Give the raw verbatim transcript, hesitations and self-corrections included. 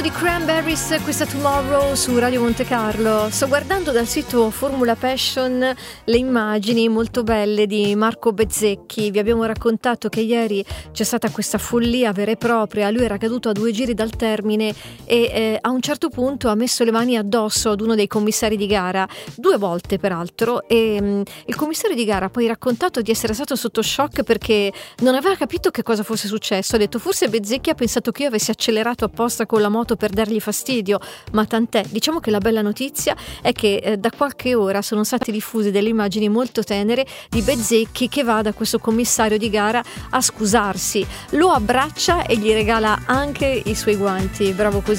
Di Cranberries, questa Tomorrow su Radio Monte Carlo. Sto guardando dal sito Formula Passion le immagini molto belle di Marco Bezzecchi. Vi abbiamo raccontato che ieri c'è stata questa follia vera e propria. Lui era caduto a due giri dal termine e eh, a un certo punto ha messo le mani addosso ad uno dei commissari di gara, due volte peraltro, e mh, il commissario di gara ha poi raccontato di essere stato sotto shock perché non aveva capito che cosa fosse successo. Ha detto: forse Bezzecchi ha pensato che io avessi accelerato apposta con la moto per dargli fastidio, ma tant'è. Diciamo che la bella notizia è che eh, da qualche ora sono state diffuse delle immagini molto tenere di Bezzecchi che va da questo commissario di gara a scusarsi, lo abbraccia e gli regala anche i suoi guanti. Bravo così.